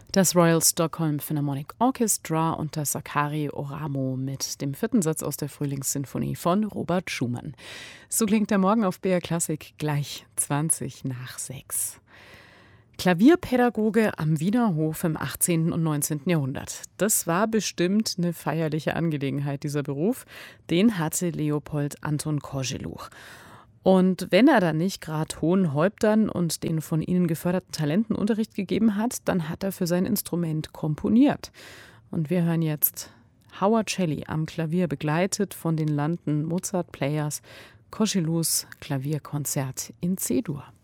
Das Royal Stockholm Philharmonic Orchestra unter Sakari Oramo mit dem 4. Satz aus der Frühlingssinfonie von Robert Schumann. So klingt der Morgen auf BR Klassik gleich 20 nach 6. Klavierpädagoge am Wiener Hof im 18. und 19. Jahrhundert. Das war bestimmt eine feierliche Angelegenheit, dieser Beruf. Den hatte Leopold Anton Koželuch. Und wenn er dann nicht gerade hohen Häuptern und den von ihnen geförderten Talenten Unterricht gegeben hat, dann hat er für sein Instrument komponiert. Und wir hören jetzt Howard Shelley am Klavier, begleitet von den London Mozart Players, Koželuchs Klavierkonzert in C-Dur.